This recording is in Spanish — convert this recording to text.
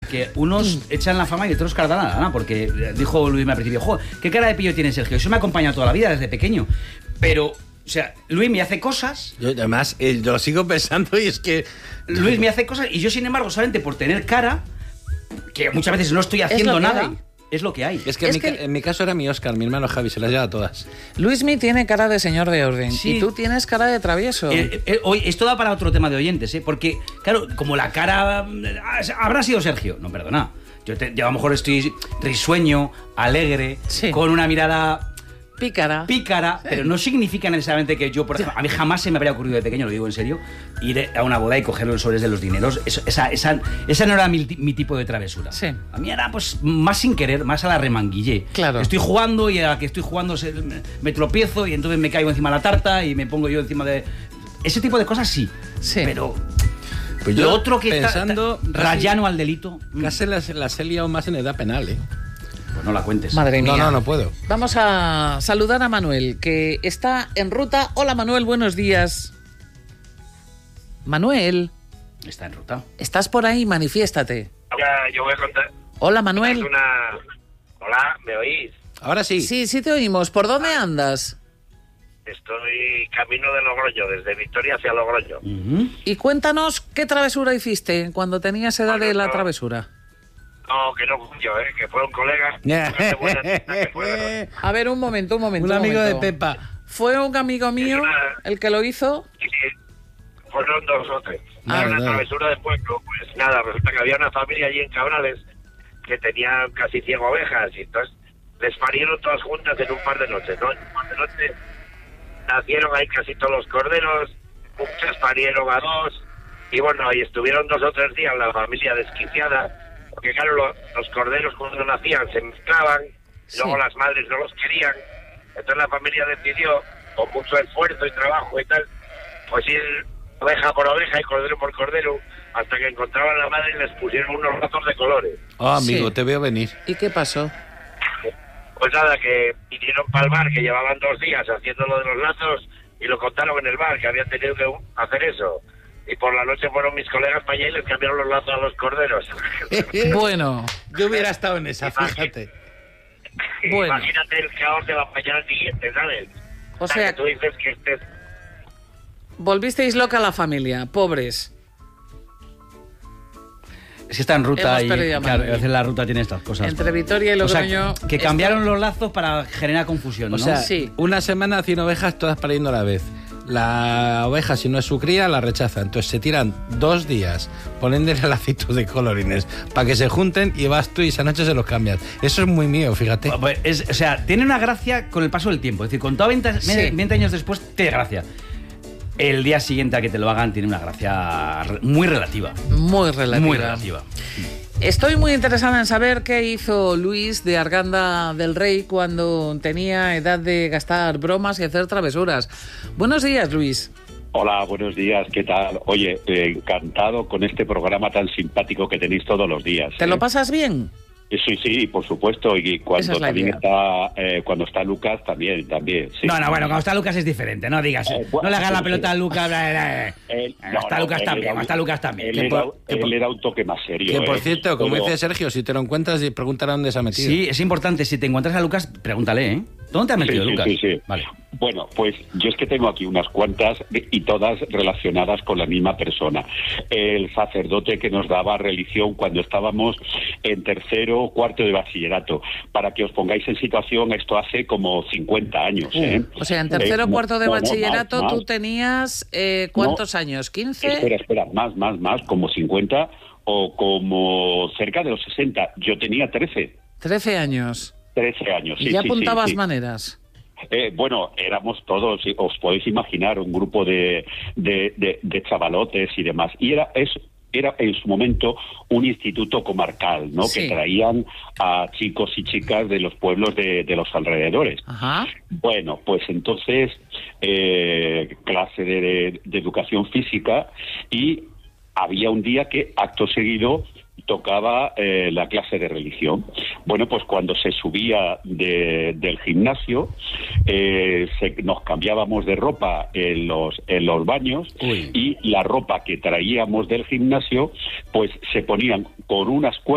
que unos echan la fama y otros cara la gana, porque dijo Luis al principio, jo, ¿qué cara de pillo tiene Sergio? Eso me ha acompañado toda la vida desde pequeño. Pero, o sea, Luis me hace cosas... Yo, además, yo lo sigo pensando y es que... Luis me hace cosas y yo, sin embargo, solamente por tener cara, que muchas veces no estoy haciendo nada... Es lo que hay. Es que, en mi caso era mi Óscar, mi hermano Javi, se las lleva todas. Luismi tiene cara de señor de orden, sí. Y tú tienes cara de travieso. Hoy esto da para otro tema de oyentes, porque, claro, como la cara... Habrá sido Sergio. No, perdona. Yo a lo mejor estoy risueño, alegre, sí, con una mirada... Pícara, sí, pero no significa necesariamente que yo, por ejemplo, a mí jamás se me habría ocurrido de pequeño, lo digo en serio, ir a una boda y coger los sobres de los dineros. Esa no era mi tipo de travesura. Sí. A mí era pues más sin querer, más a la remanguillé. Claro. Estoy jugando y a la que estoy jugando me tropiezo y entonces me caigo encima de la tarta y me pongo yo encima de... Ese tipo de cosas sí. Pero... Pues yo lo otro que pensando, está rayano al delito... Casi las he liado más en edad penal, Pues no la cuentes. Madre mía. No puedo. Vamos a saludar a Manuel, que está en ruta. Hola, Manuel, buenos días. Manuel. Está en ruta. ¿Estás por ahí? Manifiéstate. Hola, yo voy a contar... Hola, Manuel. Hola, ¿me oís? Ahora sí. Sí te oímos. ¿Por dónde andas? Estoy camino de Logroño, desde Vitoria hacia Logroño. Y cuéntanos qué travesura hiciste cuando tenías edad de la travesura. No, que no fui yo, que fue un colega. A ver, un momento. Un amigo de Pepa. ¿Fue un amigo mío el que lo hizo? Sí, fueron 2 o 3. Una travesura de pueblo, pues nada, resulta que había una familia allí en Cabrales que tenían casi 100 ovejas y entonces les parieron todas juntas en un par de noches, ¿no? En un par de noches nacieron ahí casi todos los corderos, muchas parieron a 2 y bueno, ahí estuvieron 2 o 3 días la familia desquiciada. Porque claro, los corderos cuando nacían se mezclaban, luego las madres no los querían, entonces la familia decidió, con mucho esfuerzo y trabajo y tal, pues ir oveja por oveja y cordero por cordero, hasta que encontraban a la madre y les pusieron unos lazos de colores. Amigo, te veo venir. ¿Y qué pasó? Pues nada, que vinieron para el bar, que llevaban 2 días haciendo lo de los lazos, y lo contaron en el bar, que habían tenido que hacer eso. Y por la noche fueron mis colegas para allá y les cambiaron los lazos a los corderos. Bueno, yo hubiera estado en esa, fíjate. Bueno. Imagínate el caos de la mañana siguiente, ¿sabes? O sea, que tú dices que volvisteis loca la familia, pobres. Es que está en ruta y claro, a veces la ruta tiene estas cosas. Entre Vitoria y Logroño... O sea, que cambiaron los lazos para generar confusión, ¿no? O sea, sí. Una semana 100 ovejas todas pariendo a la vez. La oveja, si no es su cría, la rechaza. Entonces se tiran 2 días poniéndole lacitos de colorines para que se junten y vas tú y esa noche se los cambias. Eso es muy mío, fíjate. O sea, tiene una gracia con el paso del tiempo. Es decir, con todo 20 años después, tiene gracia. El día siguiente a que te lo hagan tiene una gracia muy relativa. Muy relativa. Muy relativa. Estoy muy interesada en saber qué hizo Luis de Arganda del Rey cuando tenía edad de gastar bromas y hacer travesuras. Buenos días, Luis. Hola, buenos días, ¿qué tal? Oye, encantado con este programa tan simpático que tenéis todos los días. ¿Te lo pasas bien? Sí, por supuesto, y cuando también está cuando está Lucas también, sí. No, bueno, cuando está Lucas es diferente, no digas, no le hagas la pelota a Lucas, está Lucas también. Él era un toque más serio. Que por cierto, como dice Sergio, si te lo encuentras, pregúntale dónde se ha metido. Sí, es importante, si te encuentras a Lucas, pregúntale, ¿eh? ¿Dónde te has metido, Lucas? Sí. Vale. Bueno, pues yo es que tengo aquí unas cuantas y todas relacionadas con la misma persona. El sacerdote que nos daba religión cuando estábamos en 3º o 4º de bachillerato. Para que os pongáis en situación, esto hace como 50 años. O sea, en 3º o 4º de bachillerato tú tenías ¿cuántos años? ¿15? Espera, más, como 50 o como cerca de los 60. Yo tenía 13. 13 años. 13 años, sí. ¿Y ya apuntabas maneras? Bueno, éramos todos, os podéis imaginar, un grupo de chavalotes y demás. Y era en su momento un instituto comarcal, ¿no? Sí. Que traían a chicos y chicas de los pueblos de los alrededores. Ajá. Bueno, pues entonces clase de educación física y había un día que acto seguido tocaba la clase de religión. Bueno, pues cuando se subía del gimnasio, nos cambiábamos de ropa en los baños. Uy. Y la ropa que traíamos del gimnasio, pues se ponían con unas cuerdas